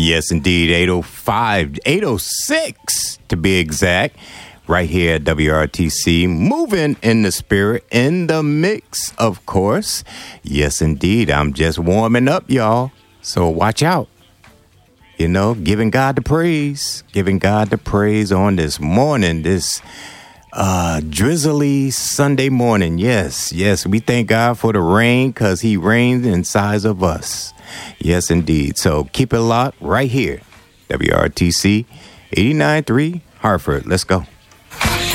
Yes, indeed. 805, 806 to be exact. Right here at WRTC, moving in the spirit, in the mix, of course. Yes, indeed. I'm just warming up, y'all. So watch out. You know, giving God the praise. Giving God the praise on this morning, this drizzly Sunday morning. Yes, we thank God for the rain because he reigns inside of us. Yes, indeed. So keep it locked right here. WRTC 89.3 Hartford. Let's go.